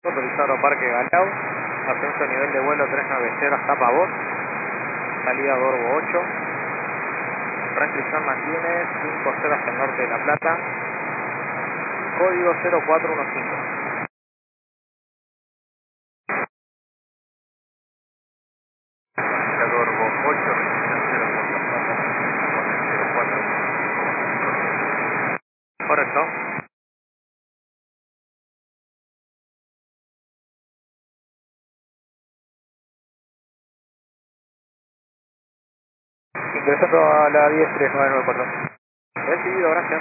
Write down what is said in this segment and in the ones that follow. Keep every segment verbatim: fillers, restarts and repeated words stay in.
Autorizado Parque Galau, ascenso nivel de vuelo trescientos noventa hasta Pavón, salida Gorbo ocho, restricción mantiene cinco cero hacia el norte de La Plata, código cero cuatro uno cinco. Gorbo ocho, restricción cero cuatro cero cuatro. Correcto. Ingresando a la diez tres nueve nueve cuatro. Recibido, gracias.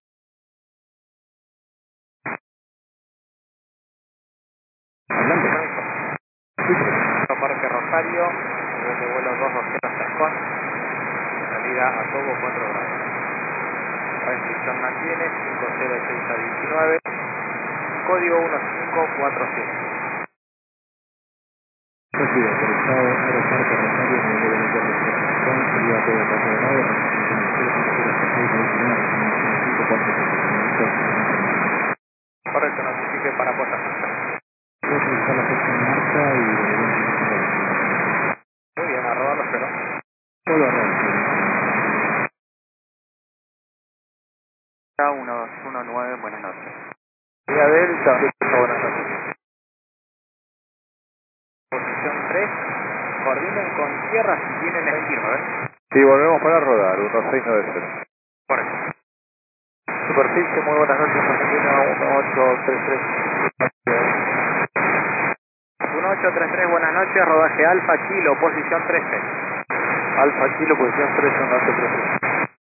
Parque Rosario, nivel de vuelo dos dos cero hasta Juan, salida a Togo cuatro grados. Restricción mantiene cinco cero seis a diecinueve, código uno cinco cuatro siete. Recibe, autorizado Aeroparque Rosario, nivel de vuelo dos dos cero hasta Juan, salida a Togo cuatro grados, cinco cuatro siete. Correcto, notifique para Puerto Santa. Voy a utilizar la fecha en marcha y Muy bien, arroba los cero. puedo arrancar. uno dos uno nueve, buenas noches. Vía Delta, buenas noches. Posición tres, coordinen con tierra si tienen el veintinueve. Sí, volvemos para rodar, uno seis nueve cero. Correcto. Superficie, muy buenas noches, Argentina uno ocho tres tres. uno ocho tres tres, buenas noches, rodaje Alfa Kilo, posición trece. Alfa Kilo, posición tres uno ocho tres tres.